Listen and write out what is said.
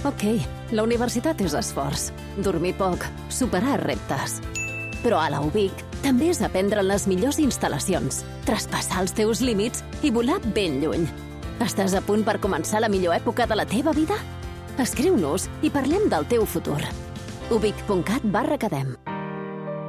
Ok, la universitat és esforç, dormir poc, superar reptes. Però a la UBIC també és aprendre en les millors instal·lacions, traspassar els teus límits i volar ben lluny. Estàs a punt per començar la millor època de la teva vida? Escriu-nos i parlem del teu futur. ubic.cat/academ.